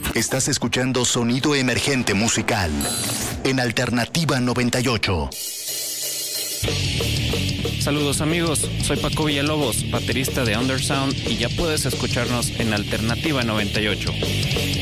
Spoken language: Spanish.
Estás escuchando Sonido Emergente Musical en Alternativa 98. Saludos amigos, soy Paco Villalobos, baterista de Undersound, y ya puedes escucharnos en Alternativa 98.